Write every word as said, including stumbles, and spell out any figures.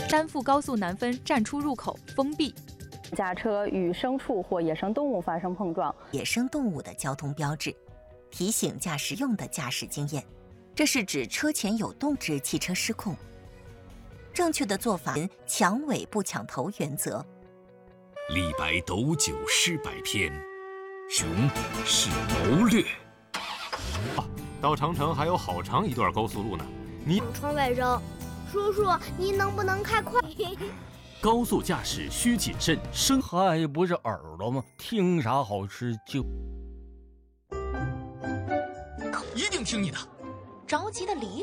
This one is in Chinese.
丹阜高速南分站出入口封闭。 驾车与牲畜或野生动物发生碰撞， 野生动物的交通标志，提醒驾驶用的驾驶经验。这是指车前有动致汽车失控。正确的做法，抢尾不抢头原则。 李白斗酒诗百篇，雄是谋略。 啊，到长城还有好长一段高速路呢。你窗外扔，叔叔，您能不能开快？ 高速驾驶需谨慎，生还不是耳朵吗？听啥好吃就。 一定听你的。 着急的离